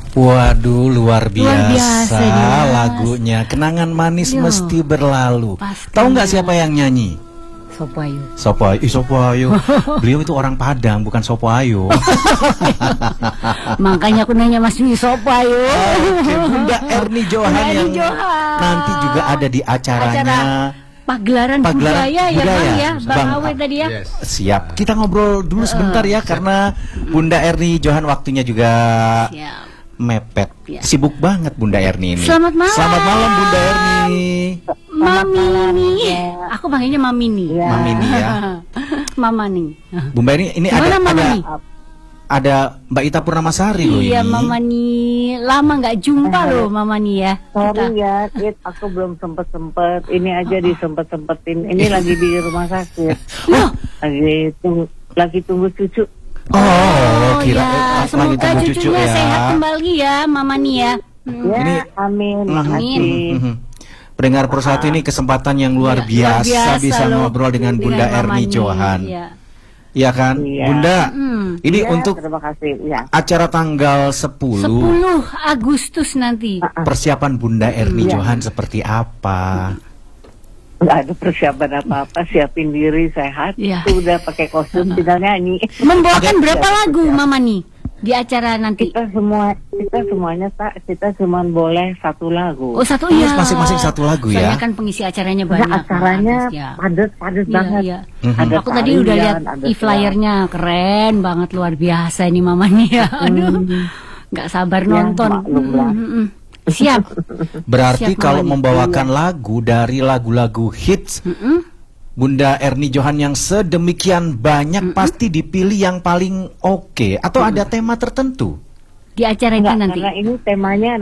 Waduh, luar biasa nih, lagunya. Kenangan manis Yo, mesti berlalu. pastinya. Tahu nggak siapa yang nyanyi? Sopo Ayu. Sopo Ayu. Beliau itu orang Padang, bukan Sopo Ayu. Makanya aku nanya Mas Dwi, Sopo Ayu. Oke, Bunda Erni Johan Bunda Erni yang Johan. nanti juga ada di acaranya. Pagelaran budaya ya Bang ya, Bang Awe tadi ya. Yes. Siap. Kita ngobrol dulu sebentar ya, karena Bunda Erni Johan waktunya juga Siap. mepet. Ya. Sibuk banget Bunda Erni ini. Selamat malam. Selamat malam Bunda Erni. Mami. Aku panggilnya Mami nih. Mami nih ya. Mama nih. Bunda Erni ini Gimana Mama ada nih? ada Mbak Ita Purnamasari loh Iya ini. Mama nih, lama nggak jumpa loh Mama nih ya. Sorry ya, aku belum sempet. Ini aja disempet-sempetin. Ini lagi di rumah sakit. Loh, Lagi tunggu cucu. Oh, kira ya, lagi semoga tunggu cucu cucunya ya. sehat kembali ya Mama nih ya. Ya, amin. Makasih. Pendengar Persatu ini kesempatan yang luar Iya, luar biasa bisa loh, ngobrol dengan Bunda Mama Erni nih, Johan. Iya. Iya kan? Iya. Bunda, ini Ya, untuk terima kasih. Ya. acara tanggal 10, 10 Agustus nanti. persiapan Bunda Erni Iya. Johan seperti apa? Nggak ada persiapan apa-apa, siapin diri sehat. Iya. Sudah pakai kostum, tinggal nyanyi. Membawakan berapa lagu Mama nih di acara nanti? Kita semuanya kita cuma boleh satu lagu. Oh, satu Oh, ya. masing-masing satu lagu ya? Soalnya kan pengisi acaranya Karena banyak. acaranya Mas, ya. padat Iya, banget. iya. Ada Aku tadi udah tarian, lihat ada e-flyernya, keren banget, luar biasa ini Mama nih ya. Aduh, nggak sabar Ya, nonton. maklum lah. Siap. Berarti Siap, kalau Mama. membawakan lagu dari lagu-lagu hits Bunda Erni Johan yang sedemikian banyak, pasti dipilih yang paling oke. Atau ada tema tertentu? Di acara itu Enggak, nanti. karena ini temanya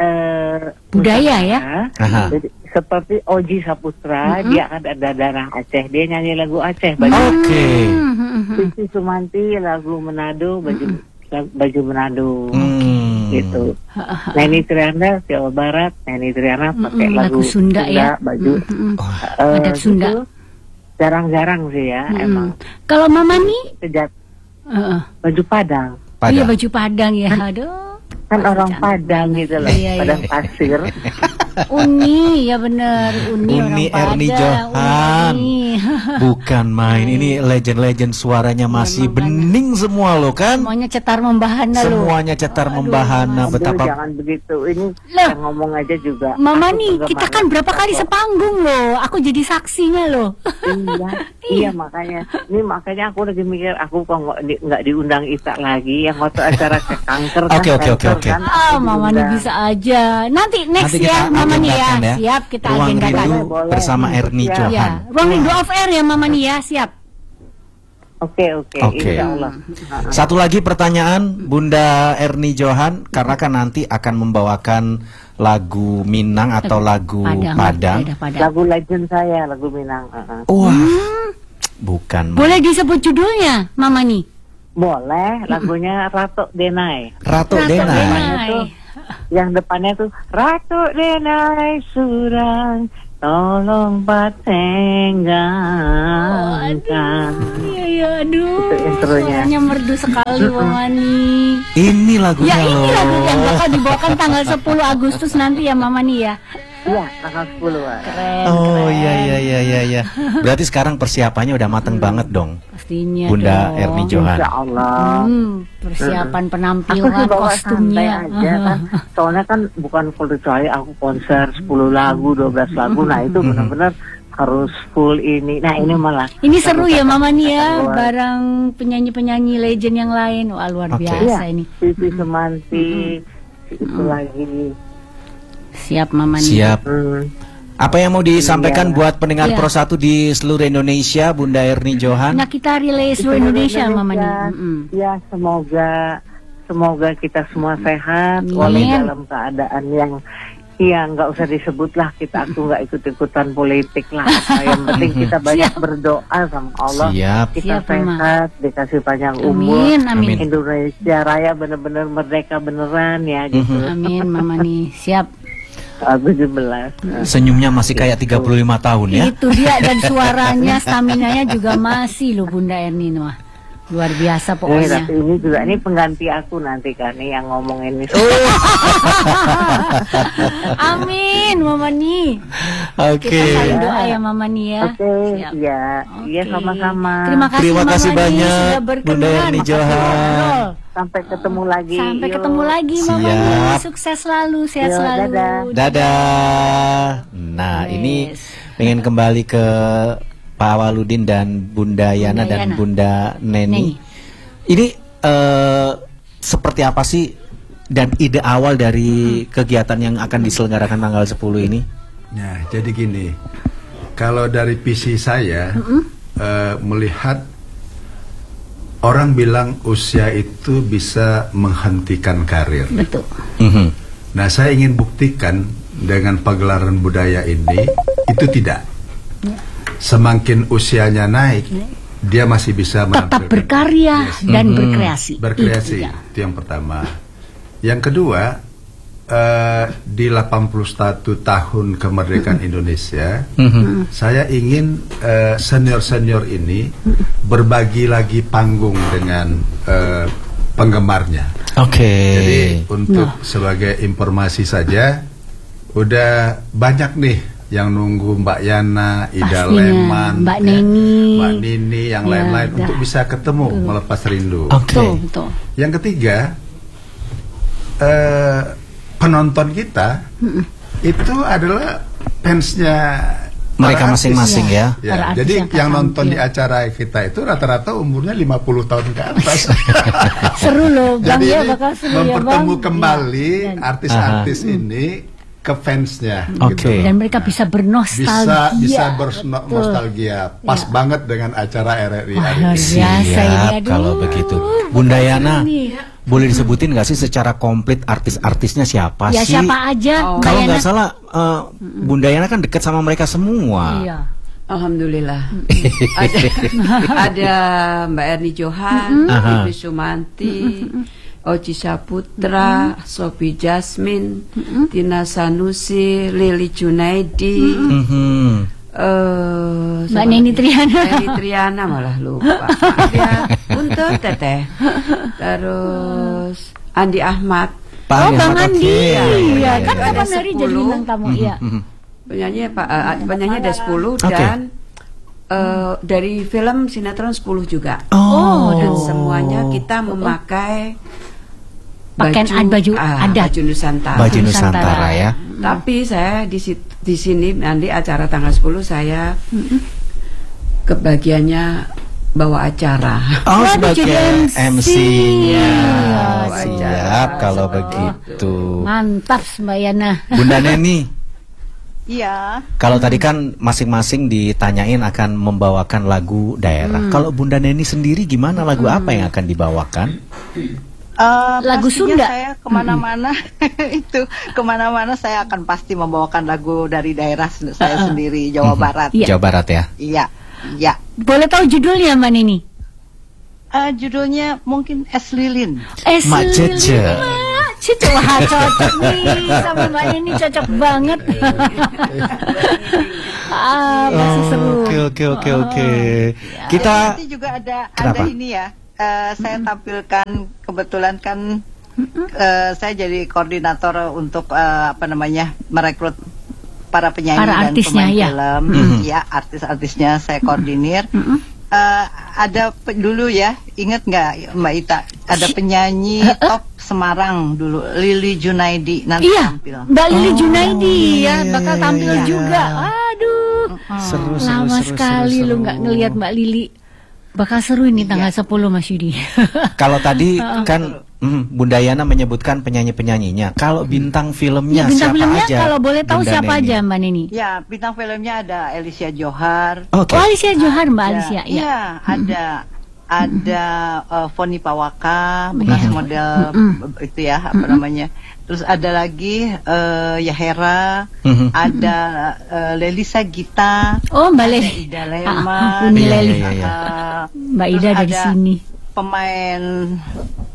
Budaya ya? Aha. Jadi, seperti Oji Saputra, dia kan ada darah Aceh, dia nyanyi lagu Aceh. Oke. Sisi Sumanti lagu Manado, baju Manado. Gitu. Neni Triana Jawa Barat, Neni Triana pakai lagu lagu Sunda ya. baju Adat Sunda. gitu. Jarang-jarang sih ya, emang. Kalau Mama nih, Sejak heeh. baju Padang. Iya Padang. baju Padang ya. Aduh. Kan orang Padang gitu loh, Iya, iya. Padang pasir. Uni ya bener, Uni Uni orang Erni Padang. Johan. Uni. Bukan main, ini legend-legend suaranya masih makanya. bening semua loh kan? Semuanya cetar membahana loh. Semuanya cetar membahana. Aduh, Betapa jangan begitu. Ini Loh. yang ngomong aja juga. Mama Aku nih, penggemar kita kan berapa kali kok. sepanggung loh. Aku jadi saksinya loh. Iya makanya. Ini makanya aku lagi mikir aku kok nggak diundang Ita lagi yang waktu acara ke kanker kan. Oke. kanker kan, Ah, aku Mama nih diundang. bisa aja. Nanti next Nanti ya, kita Mama nih ya. agendakan ya. Siap, kita Ruang agendakan. Rindu Boleh. bersama Erni Ya. Johan. Ya, ruang rindu off air ya Mama nih ya, siap. Oke. Oke. Insya Allah. Satu lagi pertanyaan Bunda Erni Johan, karena kan nanti akan membawakan lagu Minang atau lagu Padang. Daerah Padang. Lagu legend saya, lagu Minang. Wah, bukan. Boleh disebut judulnya, Mama nih? Boleh, lagunya Ratu Denai. Ratu Denai. Depannya tuh, yang depannya tuh Ratu Denai Surang, tolong patenggankan. Iya, aduh. Itu intronya. Suaranya merdu sekali, Mama nih. Ini lagunya Ya, ini loh. lagu yang bakal dibawakan tanggal 10 Agustus nanti ya, Mama nih ya. Iya, tanggal 10. Keren. Oh iya. Berarti sekarang persiapannya udah mateng banget dong, Pastinya Bunda dong. Erni Johan. Insya Allah. Persiapan Aku sih penampilan, bawa santai kostumnya. aja kan. Soalnya kan bukan kecuali aku konser 10 lagu, 12 lagu. Nah itu benar-benar harus full ini. Nah ini malah. Ini seru ya Mama nih ya, Keluar. bareng penyanyi-penyanyi legend yang lain. Wah, luar Oke. biasa ini. Sisi Semanti, itu lagi. Siap Mama nih. Siap. Apa yang mau disampaikan Iya. buat pendengar Iya. Pro 1 di seluruh Indonesia, Bunda Erni Johan? Nah, kita relay seluruh Indonesia Mama nih. Ya semoga kita semua sehat, Amin. walau dalam keadaan yang nggak usah disebut lah, aku nggak ikut-ikutan politik lah. Yang penting kita banyak Siap. berdoa sama Allah. Siap. Kita Siap, Mama. sehat, dikasih panjang umur. Amin, amin. Indonesia Raya benar-benar merdeka beneran ya gitu. Amin Mama nih. Siap. 17. Senyumnya masih kayak 35 tahun ya. Itu dia, dan suaranya, staminanya juga masih loh Bunda Erni. Wah, luar biasa Eh, pokoknya. tapi ini juga ini pengganti aku nanti kan nih yang ngomong ini. Amin, Mama Ni. Oke. Kita saling doa ya Mama Ni ya. Oke, Siap. iya, iya Oke. sama-sama. Terima kasih, Terima kasih Mama Ni, banyak, sudah Bunda berkenan. Erni Makasih, Johan. ngobrol. Sampai ketemu lagi. Sampai Yuk. ketemu lagi Mama Ni. Siap. Sukses selalu, sehat Yo, selalu. dadah. Dadah. Nah, Yes. ini pengen kembali ke Pak Waludin dan Bunda Yana dan Yana. Bunda Neni. Neni. Ini seperti apa sih dan ide awal dari kegiatan yang akan diselenggarakan tanggal 10 ini? Nah, jadi gini, kalau dari visi saya melihat orang bilang usia itu bisa menghentikan karir. Betul. Mhm. Nah, saya ingin buktikan dengan pagelaran budaya ini itu tidak. Semakin usianya naik, dia masih bisa Tetap menampilkan. berkarya Yes. dan berkreasi. Berkreasi, Iya. itu yang pertama. Yang kedua, di 81 tahun kemerdekaan Indonesia, saya ingin senior-senior ini berbagi lagi panggung dengan penggemarnya. Oke. Jadi untuk sebagai informasi saja, udah banyak nih yang nunggu Mbak Yana, Ida Pastinya, Leman, Mbak Neni. Mbak Nini, yang Ya, lain-lain dah. untuk bisa ketemu melepas rindu. Oke. Betul, betul. Yang ketiga, penonton kita itu adalah fansnya Mereka para artis. masing-masing ya. Ya, Para artis jadi yang akan yang nonton tampil. di acara kita itu rata-rata umurnya 50 tahun ke atas. Seru loh Bang Jadi ya, ini bakal seru ya Bang. mempertemu kembali Iya. Dan- artis-artis ini ke fansnya. Oke. gitu. Dan mereka bisa bernostalgia. Bisa Betul. bernostalgia. Pas Ya. banget dengan acara RRI Wah, hari luar ini. biasa ini. Siap Aduh. kalau begitu. Bunda Yana, Ini. boleh disebutin nggak sih secara komplit artis-artisnya siapa Ya sih? siapa aja Mbak Kalau Yana? nggak salah, Bunda Yana kan dekat sama mereka semua. Iya. Alhamdulillah. ada Mbak Erni Johan, Aha. Ibu Sumanti, Oci Saputra, Sophie Jasmine, Tina Sanusi, Lili Junaidi, Mhm. Mbak Neni Triana. Neni Triana malah lupa. Maaf ya, untuk Teteh. Terus Andi Ahmad. Pak Oh Bang Ahmad, Andi. oke. Iya, kan Ada kapan hari jadi 10. bintang tamu iya. Penyanyi penyanyi ada 10 Oke. dan dari film sinetron 10 juga. Oh. Dan semuanya kita memakai Pakaian baju adat. baju Nusantara. Baju Nusantara. Nusantara ya. Tapi saya di sini nanti acara tanggal 10 saya kebagiannya bawa acara. Oh, Waduh, sebagai jadi MC-nya. Iya, Siap wajar. kalau Oh. begitu. Mantap Mbak Yana. Bunda Neni, Iya, kalau tadi kan masing-masing ditanyain akan membawakan lagu daerah. Kalau Bunda Neni sendiri gimana, lagu apa yang akan dibawakan? Lagu Sunda. pastinya Saya kemana-mana itu kemana-mana saya akan pasti membawakan lagu dari daerah saya sendiri, Jawa Barat. Iya. Jawa Barat ya. Iya, iya. Boleh tahu judulnya Mbak Neni? Judulnya mungkin Es Lilin. Mak Cece. Cece, wah cocok nih sama Mbak Neni, cocok banget. Masih seru. Oke. Kita Nanti juga ada Kenapa? ini ya. Saya tampilkan kebetulan kan saya jadi koordinator untuk merekrut para penyanyi Para dan artisnya, pemain ya. film. Ya, artis-artisnya saya koordinir. Ada dulu ya, ingat nggak Mbak Ita? Ada penyanyi top Semarang dulu, Lili Junaidi nanti Iya, tampil. Mbak Lili Junaidi ya iya, bakal iya, tampil iya. juga. Aduh, seru lama sekali lu nggak ngelihat Mbak Lili. Bakal seru ini tanggal 10 Mas Yudi. Kalau tadi kan Bunda Yana menyebutkan penyanyi-penyanyinya. Kalau bintang filmnya Ya, bintang siapa filmnya aja? kalau boleh tahu Bunda siapa Neni? aja Mbak Neni? Ya, bintang filmnya ada Alicia Johar. Oke. Oh, Alicia Johar, Mbak Ada- Alicia. Ya. Iya, ada Foni Pawaka, bekas model itu ya, apa namanya. Terus ada lagi Yahera, ada Lelisa Gita, Oh, Mbak ada Le. Ida Leman, Uni Iya, Leli. iya, iya. Mbak terus Ida ada di ada sini. pemain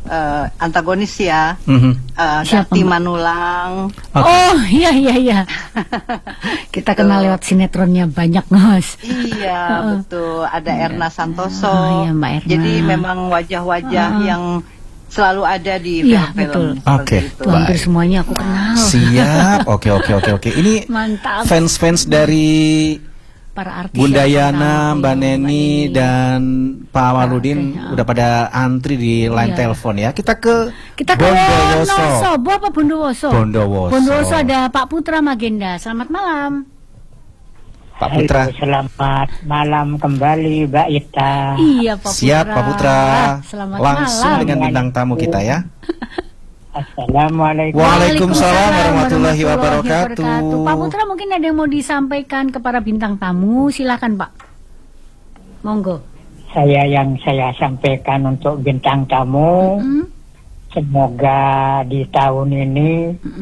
antagonis ya, Siapa, Sakti Mbak? Manulang. Oh iya. Kita kenal lewat sinetronnya banyak, Mas. Iya, betul. Ada Erna Santoso. Oh, iya, Mbak Erna. Jadi memang wajah-wajah yang selalu ada di Iya, film-film. betul. seperti Oke. itu. Tuh, hampir semuanya aku kenal. Siap. Oke. Ini Mantap. fans-fans dari Para artis Bunda yang Yana, kenal, Mbak iya, Neni, dan Pak Waludin Oke, udah pada antri di line Iya. telepon ya. Kita ke Kita ke Bondowoso. Wonosobo apa Bondowoso? Bondowoso. Bondowoso ada Pak Putra Magenda. Selamat malam. Pak Putra. Selamat malam kembali Mbak Ita. Iya, Pak Putra. Siap Pak Putra. Selamat Langsung malam. dengan bintang tamu kita ya. Assalamualaikum. Waalaikumsalam warahmatullahi wabarakatuh. Pak Putra, mungkin ada yang mau disampaikan kepada bintang tamu. Silakan, Pak. Monggo. Yang saya sampaikan untuk bintang tamu, semoga di tahun ini,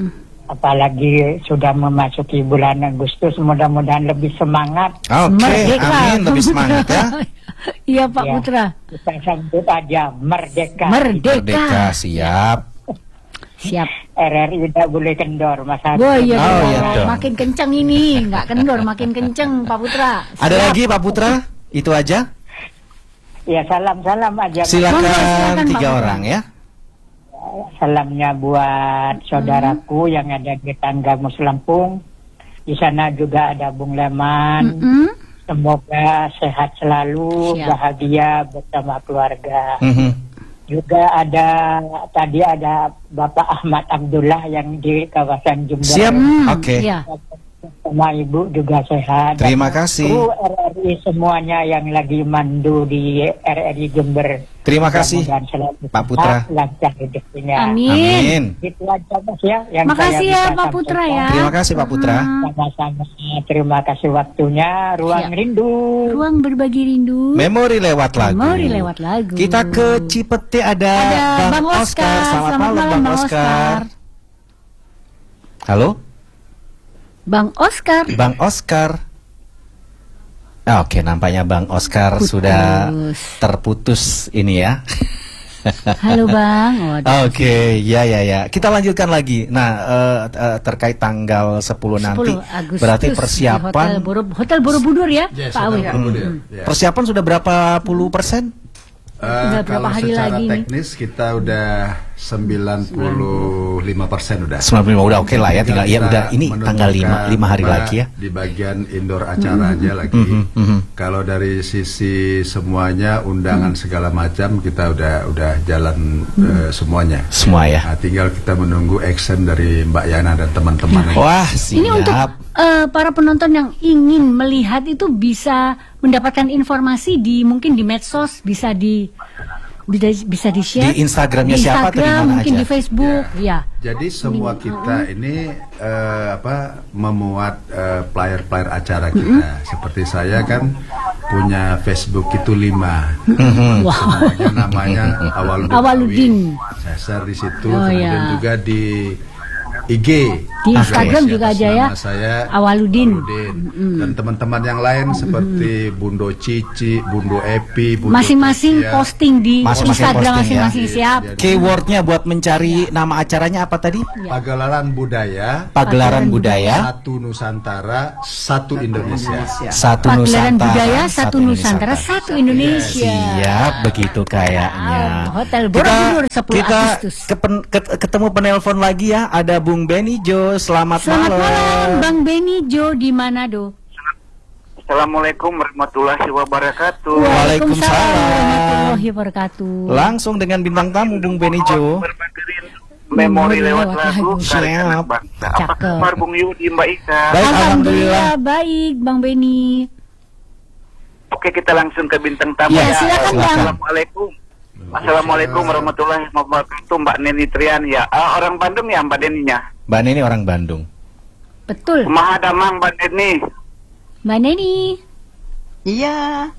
apalagi sudah memasuki bulan Agustus, mudah-mudahan lebih semangat. Oke, Merdeka. amin, lebih semangat ya. Iya, Pak Ya, Putra. Kita sambut aja merdeka. Merdeka, siap. Siap. RRI tidak boleh kendor, Mas Agus. Wah, iya, Oh, betul. iya dong. Makin kencang ini, nggak kendor, makin kencang, Pak Putra. Ada Siap. lagi Pak Putra? Itu aja. Ya, salam-salam aja. Silakan silakan, 3 Pak Putra. orang ya. Salamnya buat saudaraku yang ada di Tanggamus Lampung. Di sana juga ada Bung Leman. Semoga sehat selalu, Siap. bahagia bersama keluarga. Mhm. Juga tadi ada Bapak Ahmad Abdullah yang di kawasan Jember. Siap. Oke. Iya. Sama Ibu juga sehat. Terima Dan kasih. kru RRI semuanya yang lagi mandu di RRI Jember. Terima kasih, Mudah-mudahan selalu Pak Putra. sehat, lancar hidupnya. Amin. Amin. Itu aja Mas ya yang Makasih saya ya, bisa Pak Putra sampaikan. ya. Terima kasih Pak Putra. Sama-sama. Terima kasih waktunya. Ruang Siap. rindu. Ruang berbagi rindu. Memori lewat lagu. Memori lewat lagu. Kita ke Cipete ada Bang Oscar. Selamat malam Bang Oscar. Halo, Bang Oscar. Bang Oscar. Oke, nampaknya Bang Oscar Putus. sudah terputus ini ya. Halo Bang. Waduh. Oke, ya. Kita lanjutkan lagi. Nah, terkait tanggal 10 nanti, 10 Agustus berarti di persiapan Hotel Borobudur ya, Yes, Pak Awi. Hotel Borobudur. Ya. persiapan sudah berapa puluh persen? Tinggal berapa Kalau hari secara lagi nih? teknis kita udah 95% udah. 95 udah oke lah ya, tinggal ya Kita udah ini tanggal 5 hari menentukan lagi ya. Di bagian indoor acara aja lagi. Kalau dari sisi semuanya undangan segala macam kita udah jalan semuanya. Semua ya. Nah, tinggal kita menunggu action dari Mbak Yana dan teman-teman. Wah, siap. Ini untuk para penonton yang ingin melihat itu bisa mendapatkan informasi di mungkin di medsos, bisa di share Di Instagramnya di siapa atau di Instagram, mana mungkin aja? di Facebook, ya. Jadi semua kita ini memuat player-player acara kita. Seperti saya kan punya Facebook itu 5. Namanya Awaludin. Saya share di situ. Oh, Kemudian ya. juga di IG. Di Instagram juga aja ya. Nama saya Awaludin. Dan teman-teman yang lain seperti Bundo Cici, Bundo Epi, Bundo Masing-masing Tosia. posting di Masing-masing Instagram posting, ya. masing-masing, siap. Jadi, Keywordnya buat mencari nama acaranya apa tadi? Pagelaran Budaya, Pagelaran Budaya, Satu Nusantara, Satu Indonesia. Satu Pagelaran Nusantara, Budaya, Satu Nusantara, Satu Indonesia. Siap, begitu kayaknya. Hotel Borobudur 10 kita Agustus. ketemu penelpon lagi ya. Ada Bung Benny Jo. Selamat Selamat malam, malam. Bang Benny Jo di Manado. Assalamualaikum warahmatullahi wabarakatuh. Waalaikumsalam. warahmatullahi wabarakatuh. Langsung dengan bintang tamu Bung Benny Jo. Memori lewat lagu Siap. karya anak bangsa. Apa Cakep. kabar Bung Yudi, Mbak Ika? Baik, alhamdulillah. Alhamdulillah baik, Bang Benny. Oke, kita langsung ke bintang tamu Ya, silakan, Bang. Assalamualaikum. Assalamualaikum warahmatullahi wabarakatuh, Mbak Neni Trian ya. Orang Bandung ya Mbak Neninya. Mbak Neni orang Bandung. Betul, Kumaha damang Mbak Neni. Mbak Neni. Iya.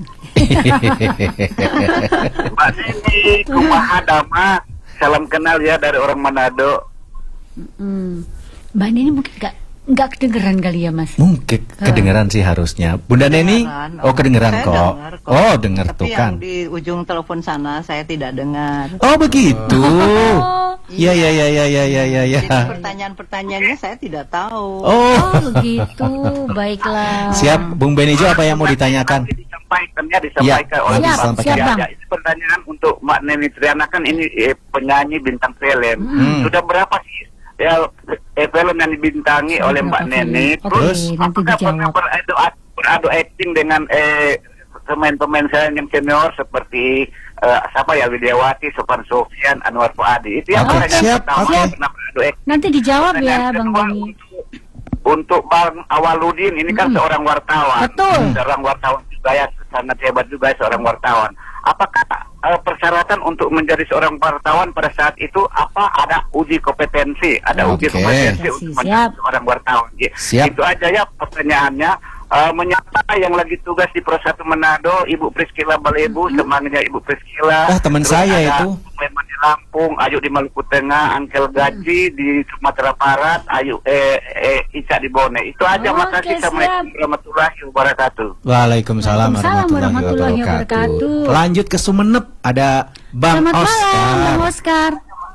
Mbak Neni, kumaha damang. Salam kenal ya dari orang Manado. Mbak Neni mungkin nggak kedengeran kali ya, Mas? Mungkin kedengeran sih harusnya. Bunda Neni, kedengeran Saya kok. dengar kok. Oh, dengar Tapi tuh yang kan. di ujung telepon sana saya tidak dengar. Oh, begitu. Iya, iya, iya, iya, iya, iya, iya. Jadi pertanyaan-pertanyaannya saya tidak tahu. Oh, Begitu. Baiklah. siap, Bung Benijo, apa yang mau ditanyakan? Disampaikan oleh Siap, Pak siap, Bang. Bang. Ya, ini pertanyaan untuk Mbak Neni Triana, kan ini penyanyi bintang film. Sudah berapa sih film yang dibintangi oleh Mbak Berapa Neni? film? Terus Oke, nanti apakah pernah dijawab. beradu acting dengan pemain-pemain saya yang senior seperti siapa ya, Widiawati, Sofan Sofyan, Anwar Fuadi. Itu yang Oke, pertanyaan siap, pertama. oke. Pernah beradu acting. Nanti dijawab ya, Pertanyaan Bang kedua, Beni. untuk Bang Awaludin, ini kan seorang wartawan. Betul. Seorang wartawan juga ya, sangat hebat juga seorang wartawan. Apakah persyaratan untuk menjadi seorang wartawan pada saat itu ada uji kompetensi, ada uji Oke. kompetensi untuk Siap. menjadi seorang wartawan. Siap. Itu aja ya pertanyaannya. Menyapa yang lagi tugas di Pro 1 Manado, Ibu Priscila Balebu, semangatnya Ibu Priscila. Teman Terus saya ada itu. Memang di Lampung, Ayu di Maluku Tengah, Angkel Gaji di Sumatera Barat, Ayu Ica di Bone. Itu aja. Oke, Makasih. siap. Assalamualaikum warahmatullahi wabarakatuh. Waalaikumsalam Waalaikumsalam warahmatullahi wabarakatuh. wabarakatuh. Lanjut ke Sumeneb, ada Bang Selamat malam, Bang Oscar. Oscar.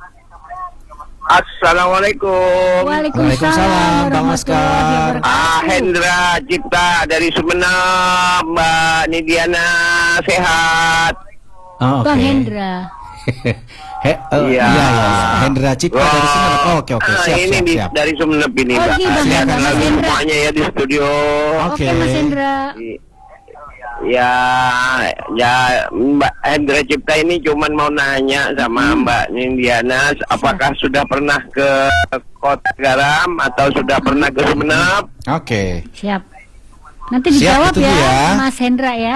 Assalamualaikum. Waalaikumsalam, Bang Oscar. Hendra Cipta dari Sumeneb, Mbak Nidiana sehat. Oh, Bang oke. Hendra. Iya, iya, Hendra Cipta dari Sumeneb. Oke, oke, siap, ini siap, siap. dari Sumeneb ini, Oh, Mbak. ini Bang Silakan Hendra, lagi Mas Hendra. semuanya ya di studio. Oke. Oke, Mas Hendra. Ya Mbak Hendra Cipta ini cuman mau nanya sama Mbak Nindiana, apakah sudah pernah ke Kota Garam atau sudah pernah ke Sumeneb? Oke. Siap. Nanti Siap, dijawab ditunggu ya, ya. Mas Hendra ya.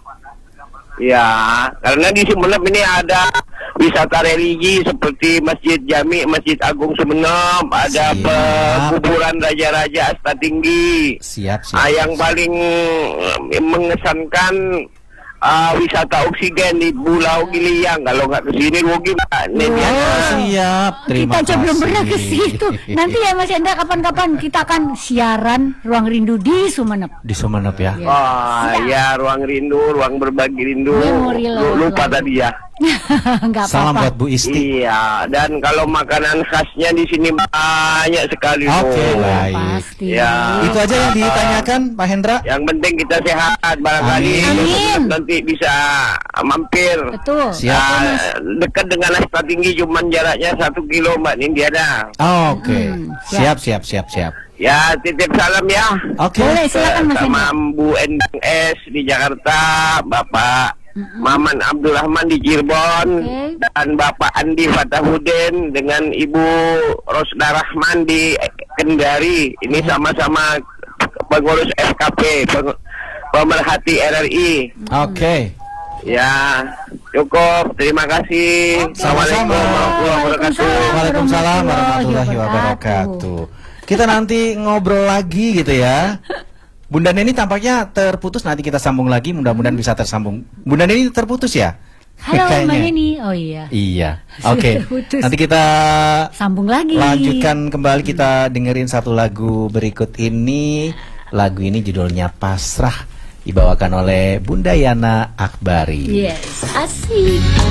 Ya, karena di Sumeneb ini ada wisata religi seperti Masjid Jami, Masjid Agung Sumeneb, ada Siap. kuburan Raja-Raja Asta Tinggi. Siap, siap. Yang paling mengesankan wisata oksigen di Pulau Giliang. Kalau nggak kesini rugi, Mbak. Oh, siap. Terima Kita aja belum kasih. pernah ke situ. Nanti ya Mas Hendra, kapan-kapan kita akan siaran Ruang Rindu di Sumeneb. Di Sumeneb ya. Oh ya, ruang rindu, ruang berbagi rindu. Memori Lupa lalu. tadi ya. Enggak Salam buat apa-apa. Bu Isti. Iya, dan kalau makanan khasnya di sini banyak sekali. Oke, Bu. baik. Pasti. Ya. Itu aja yang ditanyakan, Pak Hendra. Yang penting kita sehat, barangkali Amin. nanti bisa mampir. Betul. Siap. Dekat dengan Asta Tinggi, cuman jaraknya 1 kilo, Mbak Nindiana. Oke. Siap, siap, siap, siap. Ya, titip salam ya. Oke. Boleh, silakan Mas Sama Hendra. Bu Endang S di Jakarta, Bapak Maman Abdurrahman di Cirebon, Oke. dan Bapak Andi Fatahudin dengan Ibu Rosda Rahman di Kendari. Ini sama-sama pengurus FKP, pemerhati RRI. Oke. Ya, cukup. Terima kasih. Assalamualaikum warahmatullahi wabarakatuh. Waalaikumsalam warahmatullahi wabarakatuh. Kita nanti ngobrol lagi gitu ya. Bunda Neni tampaknya terputus, nanti kita sambung lagi, mudah-mudahan bisa tersambung. Bunda Neni terputus ya? Halo Mbak Kayaknya. Neni. Oh iya. Iya. Oke. Terputus. Nanti kita Sambung lagi. lanjutkan kembali, kita dengerin satu lagu berikut ini. Lagu ini judulnya Pasrah, dibawakan oleh Bunda Yana Akbari. Yes, asik.